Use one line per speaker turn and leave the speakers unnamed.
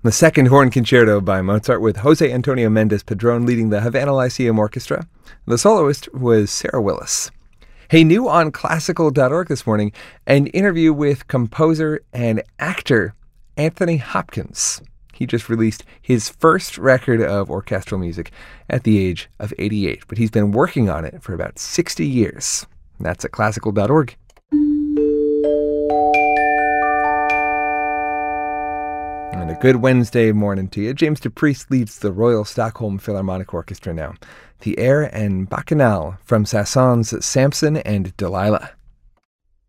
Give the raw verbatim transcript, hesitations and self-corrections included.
The second horn concerto by Mozart with Jose Antonio Mendez Padron leading the Havana Lyceum Orchestra. The soloist was Sarah Willis. Hey, new on classical dot org this morning, an interview with composer and actor Anthony Hopkins. He just released his first record of orchestral music at the age of eighty-eight, but he's been working on it for about sixty years. That's at classical dot org. And a good Wednesday morning to you. James DePriest leads the Royal Stockholm Philharmonic Orchestra now. The air and Bacchanal from Saint-Saëns' Samson and Delilah.